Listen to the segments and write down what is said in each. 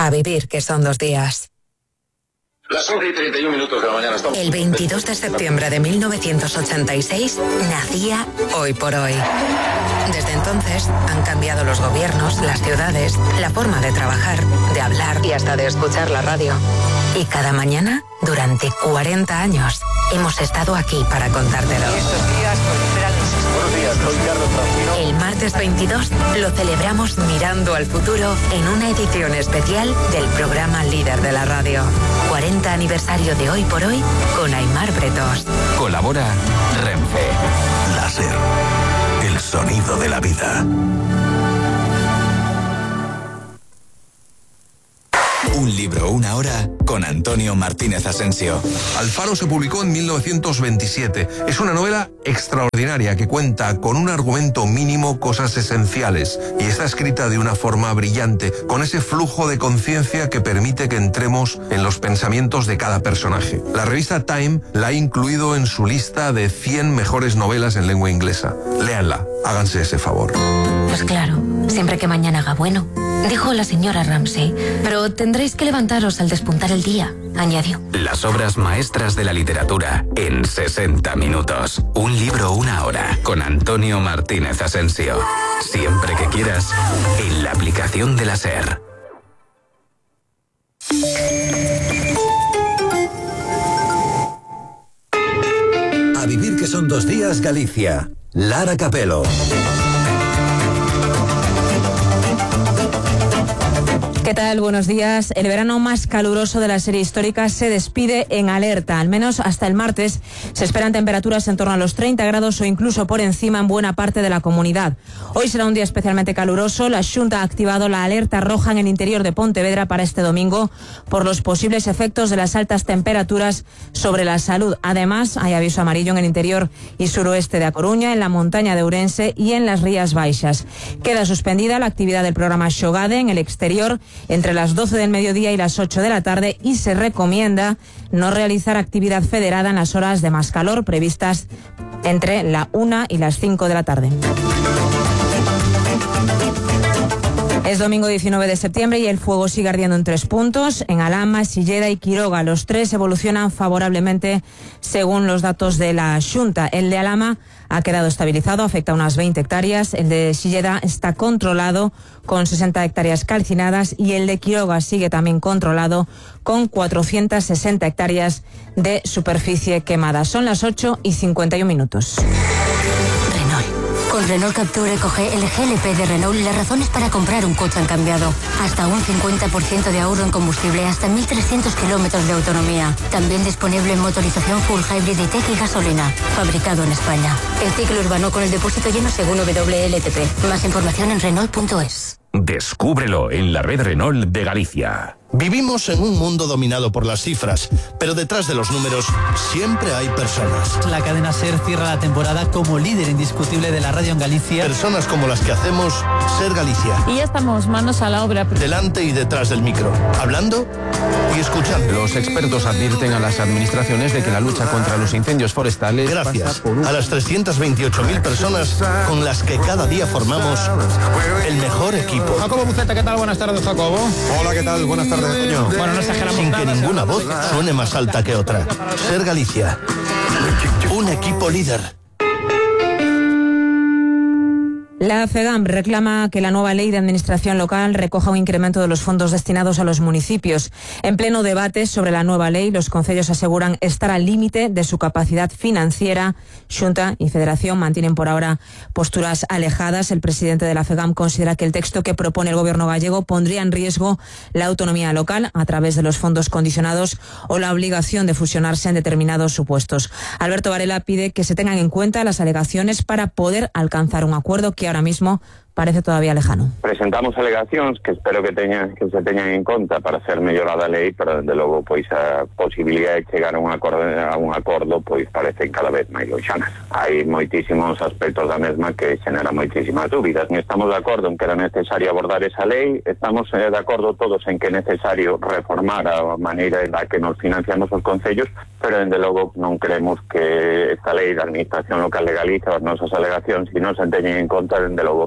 A vivir, que son 2 días. Las 11:31 de la mañana estamos... El 22 de septiembre de 1986 nacía Hoy por Hoy. Desde entonces han cambiado los gobiernos, las ciudades, la forma de trabajar, de hablar y hasta de escuchar la radio. Y cada mañana, durante 40 años, hemos estado aquí para contártelo. Buenos días, soy Carlos Francino. El martes 22 lo celebramos mirando al futuro en una edición especial del programa líder de la radio. 40 aniversario de Hoy por Hoy con Aimar Bretos. Colabora Renfe. Láser. El sonido de la vida. Un libro, una hora, con Antonio Martínez Asensio. Alfaro se publicó en 1927. Es una novela extraordinaria que cuenta con un argumento mínimo cosas esenciales y está escrita de una forma brillante, con ese flujo de conciencia que permite que entremos en los pensamientos de cada personaje. La revista Time la ha incluido en su lista de 100 mejores novelas en lengua inglesa. Léanla, háganse ese favor. Pues claro, siempre que mañana haga bueno, dijo la señora Ramsay, pero tendréis que levantaros al despuntar el día, añadió. Las obras maestras de la literatura en 60 minutos. Un libro, una hora, con Antonio Martínez Asensio. Siempre que quieras, en la aplicación de la SER. A vivir, que son 2 días, Galicia. Lara Capelo. ¿Qué tal? Buenos días. El verano más caluroso de la serie histórica se despide en alerta. Al menos hasta el martes se esperan temperaturas en torno a los 30 grados o incluso por encima en buena parte de la comunidad. Hoy será un día especialmente caluroso. La Xunta ha activado la alerta roja en el interior de Pontevedra para este domingo por los posibles efectos de las altas temperaturas sobre la salud. Además, hay aviso amarillo en el interior y suroeste de A Coruña, en la montaña de Ourense y en las Rías Baixas. Queda suspendida la actividad del programa Xogade en el exterior entre las 12 del mediodía y las 8 de la tarde y se recomienda no realizar actividad federada en las horas de más calor previstas entre la 1 y las 5 de la tarde. Es domingo 19 de septiembre y el fuego sigue ardiendo en 3 puntos, en Alhama, Silleda y Quiroga. Los 3 evolucionan favorablemente según los datos de la Xunta. El de Alhama ha quedado estabilizado, afecta a unas 20 hectáreas. El de Silleda está controlado con 60 hectáreas calcinadas y el de Quiroga sigue también controlado con 460 hectáreas de superficie quemada. Son las 8:51. Con Renault Captur EcoG, el GLP de Renault, las razones para comprar un coche han cambiado. Hasta un 50% de ahorro en combustible, hasta 1.300 kilómetros de autonomía. También disponible en motorización full hybrid y tech y gasolina. Fabricado en España. El ciclo urbano con el depósito lleno según WLTP. Más información en Renault.es. Descúbrelo en la red Renault de Galicia. Vivimos en un mundo dominado por las cifras, pero detrás de los números siempre hay personas. La cadena SER cierra la temporada como líder indiscutible de la radio en Galicia. Personas como las que hacemos SER Galicia. Y ya estamos manos a la obra. Delante y detrás del micro, hablando y escuchando. Los expertos advierten a las administraciones de que la lucha contra los incendios forestales... Gracias a las 328.000 personas con las que cada día formamos el mejor equipo. Jacobo Buceta, ¿qué tal? Buenas tardes, Jacobo. Hola, ¿qué tal? Buenas tardes. Bueno, no exageramos sin nada, que ninguna voz suene más alta que otra. SER Galicia, un equipo líder. La FEGAM reclama que la nueva ley de administración local recoja un incremento de los fondos destinados a los municipios. En pleno debate sobre la nueva ley, los concellos aseguran estar al límite de su capacidad financiera. Xunta y Federación mantienen por ahora posturas alejadas. El presidente de la FEGAM considera que el texto que propone el gobierno gallego pondría en riesgo la autonomía local a través de los fondos condicionados o la obligación de fusionarse en determinados supuestos. Alberto Varela pide que se tengan en cuenta las alegaciones para poder alcanzar un acuerdo que ahora mismo parece todavía lejano. Presentamos alegacións que espero que se teñan en conta para ser mellorada a lei, pero desde logo pois a posibilidade de chegar a un acordo pois parecen cada vez máis loxanas. Hai moitísimos aspectos da mesma que xeneran moitísimas dúbidas. Estamos de acordo en que era necesario abordar esa lei, estamos de acordo todos en que é necesario reformar a maneira en la que nos financiamos os concellos, pero desde logo non creemos que esta lei da Administración Local de Galicia, as nosas alegacións, se non se teñen en conta, desde logo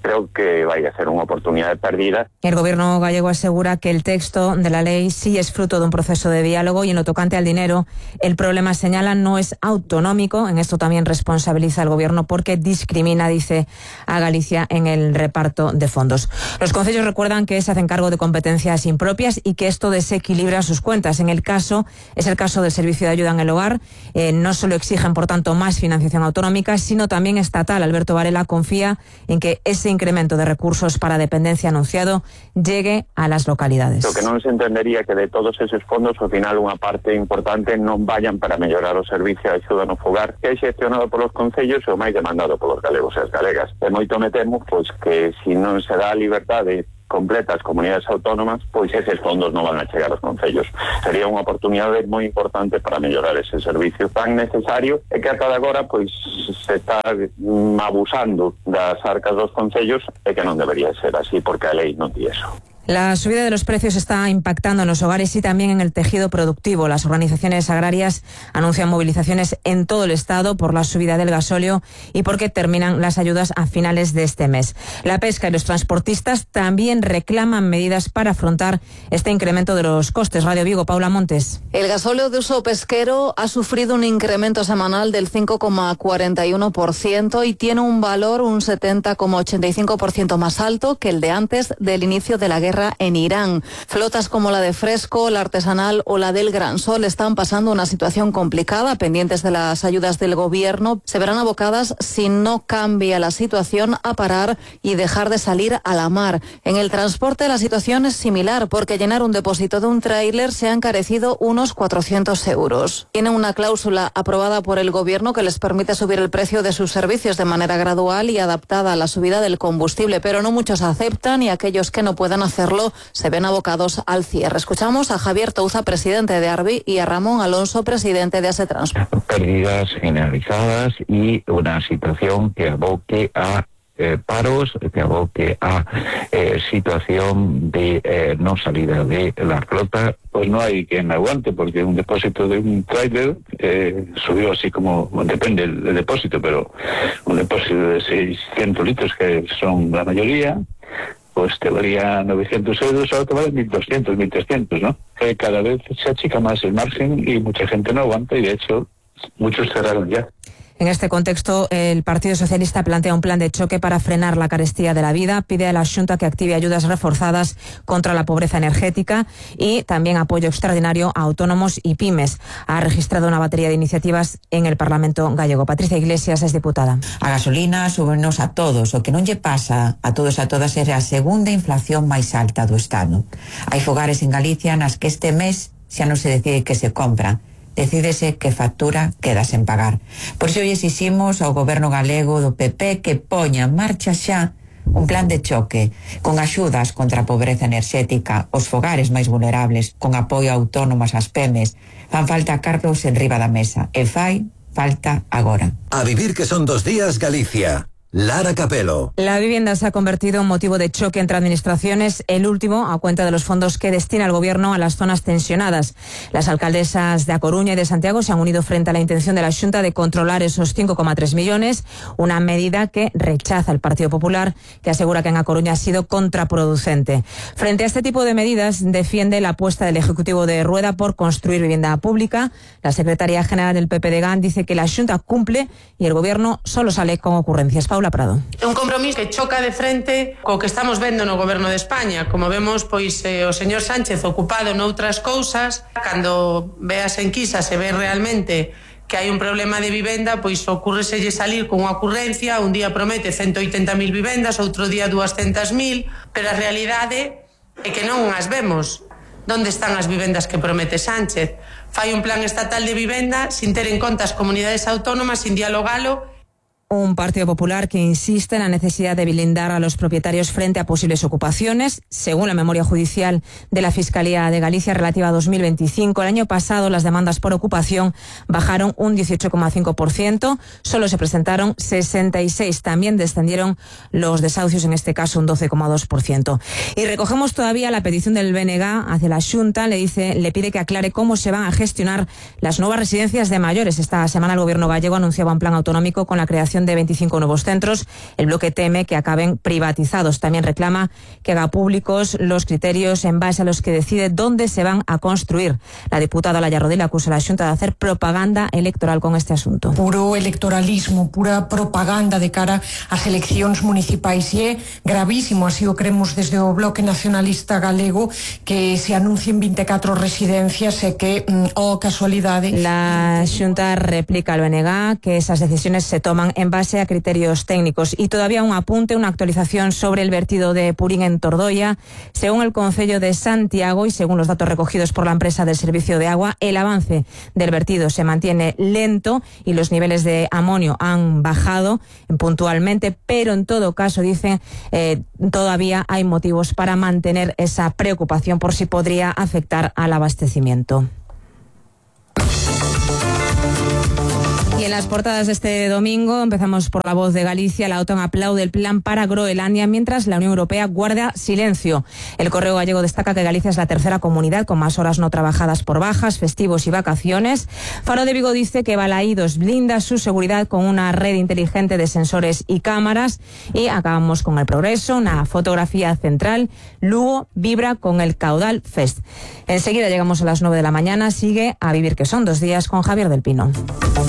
creo que vaya a ser unha oportunidade perdida. El gobierno gallego asegura que el texto de la ley sí es fruto de un proceso de diálogo y en lo tocante al dinero, el problema, señala, no es autonómico. En esto también responsabiliza al gobierno porque discrimina, dice, a Galicia en el reparto de fondos. Los concellos recuerdan que se hacen cargo de competencias impropias y que esto desequilibra sus cuentas. Es el caso del servicio de ayuda en el hogar. No solo exigen, por tanto, más financiación autonómica, sino también estatal. Alberto Varela confía en que ese incremento de recursos para dependencia anunciado llegue a las localidades. Lo que non se entendería que de todos esos fondos, ao final, unha parte importante non vayan para mellorar o servicio de axuda no fogar, que é xestionado polos concellos e o máis demandado polos galegos e as galegas. E moito me temo que se non se dá a liberdade completa ás comunidades autónomas, pois eses fondos non van a chegar aos concellos. Sería unha oportunidade moi importante para mellorar ese servicio tan necesario e que ata agora pois se está abusando das arcas dos concellos e que non debería ser así porque a lei non di eso. La subida de los precios está impactando en los hogares y también en el tejido productivo. Las organizaciones agrarias anuncian movilizaciones en todo el estado por la subida del gasóleo y porque terminan las ayudas a finales de este mes. La pesca y los transportistas también reclaman medidas para afrontar este incremento de los costes. Radio Vigo, Paula Montes. El gasóleo de uso pesquero ha sufrido un incremento semanal del 5,41% y tiene un valor un 70,85% más alto que el de antes del inicio de la guerra en Irán. Flotas como la de Fresco, la Artesanal o la del Gran Sol están pasando una situación complicada, pendientes de las ayudas del gobierno. Se verán abocadas, si no cambia la situación, a parar y dejar de salir a la mar. En el transporte la situación es similar, porque llenar un depósito de un tráiler se ha encarecido unos 400 euros. Tienen una cláusula aprobada por el gobierno que les permite subir el precio de sus servicios de manera gradual y adaptada a la subida del combustible, pero no muchos aceptan y aquellos que no puedan hacerlo se ven abocados al cierre. Escuchamos a Javier Touza, presidente de Arbi, y a Ramón Alonso, presidente de Asetransport. Pérdidas generalizadas y una situación que aboque a paros, que aboque a situación de no salida de la flota. Pues no hay quien aguante, porque un depósito de un tráiler subió así como, depende del depósito, pero un depósito de 600 litros, que son la mayoría, pues te valía 900 euros, ahora te vale 1.200, 1.300, ¿no? Cada vez se achica más el margen y mucha gente no aguanta y de hecho muchos cerraron ya. En este contexto, el Partido Socialista plantea un plan de choque para frenar la carestía de la vida, pide a la Xunta que active ayudas reforzadas contra la pobreza energética y también apoyo extraordinario a autónomos y pymes. Ha registrado una batería de iniciativas en el Parlamento gallego. Patricia Iglesias es diputada. A gasolina súbenos a todos. O que non lle pasa a todos e a todas é a segunda inflación máis alta do Estado. Hai fogares en Galicia nas que este mes xa non se decide que se compra. Decídese que factura queda sen pagar. Por iso hoxe exiximos ao goberno galego do PP que poña en marcha xa un plan de choque con axudas contra a pobreza enerxética, os fogares máis vulnerables, con apoio a autónomas, ás PEMES. Fan falta cartos en riba da mesa e fai falta agora. A vivir que son 2 días Galicia. Lara Capelo. La vivienda se ha convertido en motivo de choque entre administraciones, el último a cuenta de los fondos que destina el gobierno a las zonas tensionadas. Las alcaldesas de A Coruña y de Santiago se han unido frente a la intención de la Xunta de controlar esos 5,3 millones, una medida que rechaza el Partido Popular, que asegura que en A Coruña ha sido contraproducente. Frente a este tipo de medidas, defiende la apuesta del Ejecutivo de Rueda por construir vivienda pública. La secretaria general del PP de GAN dice que la Xunta cumple y el gobierno solo sale con ocurrencias. Paula Prado. É un compromiso que choca de frente co que estamos vendo no goberno de España. Como vemos, pois o señor Sánchez ocupado noutras cousas, cando ve as enquisas se ve realmente que hai un problema de vivenda, pois ocurreselle salir con unha ocurrencia, un día promete 180.000 vivendas, outro día 200.000, pero a realidade é que non as vemos. Onde están as vivendas que promete Sánchez? Fai un plan estatal de vivenda sin ter en conta as comunidades autónomas, sin dialogalo. Un Partido Popular que insiste en la necesidad de blindar a los propietarios frente a posibles ocupaciones. Según la memoria judicial de la Fiscalía de Galicia relativa a 2025, el año pasado las demandas por ocupación bajaron un 18,5%, solo se presentaron 66. También descendieron los desahucios, en este caso un 12,2%. Y recogemos todavía la petición del BNG hacia la Xunta, le pide que aclare cómo se van a gestionar las nuevas residencias de mayores. Esta semana el gobierno gallego anunciaba un plan autonómico con la creación creación de 25 nuevos centros. El bloque teme que acaben privatizados. También reclama que haga públicos los criterios en base a los que decide dónde se van a construir. La diputada Laia Rodil acusa a la Xunta de hacer propaganda electoral con este asunto. Puro electoralismo, pura propaganda de cara ás eleccións municipais, e é gravísimo, así o cremos desde o Bloque Nacionalista Galego, que se anuncien 24 residencias e que, casualidade... La Xunta replica al BNG que esas decisiones se toman en base a criterios técnicos. Y todavía un apunte, una actualización sobre el vertido de purín en Tordoia. Según el Concello de Santiago y según los datos recogidos por la empresa del servicio de agua, el avance del vertido se mantiene lento y los niveles de amonio han bajado puntualmente, pero en todo caso, dicen, todavía hay motivos para mantener esa preocupación por si podría afectar al abastecimiento. Y en las portadas de este domingo empezamos por La Voz de Galicia. La OTAN aplaude el plan para Groenlandia mientras la Unión Europea guarda silencio. El Correo Gallego destaca que Galicia es la tercera comunidad con más horas no trabajadas por bajas, festivos y vacaciones. Faro de Vigo dice que Balaídos blinda su seguridad con una red inteligente de sensores y cámaras. Y acabamos con El Progreso, una fotografía central. Lugo vibra con el Caudal Fest. Enseguida llegamos a las 9 de la mañana. Sigue A Vivir que son 2 días con Javier del Pino.